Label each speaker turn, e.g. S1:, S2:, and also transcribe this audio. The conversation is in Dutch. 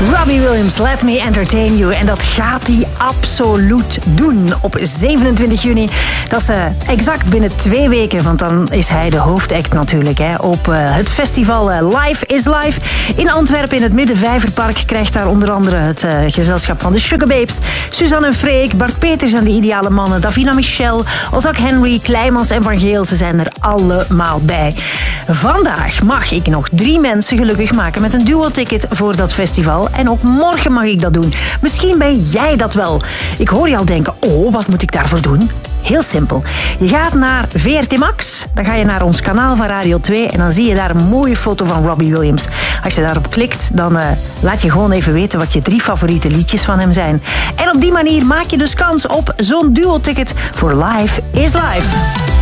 S1: Robbie Williams, Let Me Entertain You. En dat gaat hij absoluut doen op 27 juni. Dat is exact binnen 2 weken, want dan is hij de hoofdact natuurlijk. Op het festival Live is Live in Antwerpen in het Middenvijverpark. Krijgt daar onder andere het gezelschap van de Sugababes, Suzanne en Freek, Bart Peters en de Ideale Mannen, Davina Michel, Ozak Henry, Kleimans en Van Geel. Ze zijn er allemaal bij. Vandaag mag ik nog 3 mensen gelukkig maken met een duo-ticket voor dat festival. En ook morgen mag ik dat doen. Misschien ben jij dat wel. Ik hoor je al denken, wat moet ik daarvoor doen? Heel simpel. Je gaat naar VRT Max, dan ga je naar ons kanaal van Radio 2 en dan zie je daar een mooie foto van Robbie Williams. Als je daarop klikt, dan laat je gewoon even weten wat je 3 favoriete liedjes van hem zijn. En op die manier maak je dus kans op zo'n duo-ticket voor Live is Live.